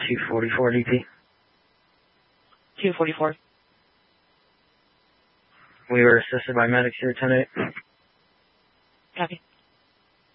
244 DP. 244. We were assisted by medics here, 10-8. Copy.